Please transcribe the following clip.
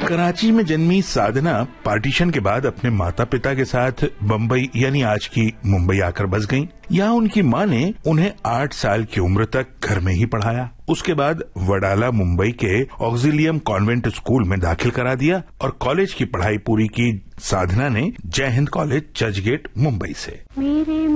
कराची में जन्मी साधना पार्टीशन के बाद अपने माता पिता के साथ बम्बई यानी आज की मुंबई आकर बस गईं। यहाँ उनकी माँ ने उन्हें 8 साल की उम्र तक घर में ही पढ़ाया। उसके बाद वडाला मुंबई के ऑक्सिलियम कॉन्वेंट स्कूल में दाखिल करा दिया और कॉलेज की पढ़ाई पूरी की साधना ने जय हिंद कॉलेज चर्चगेट मुंबई से।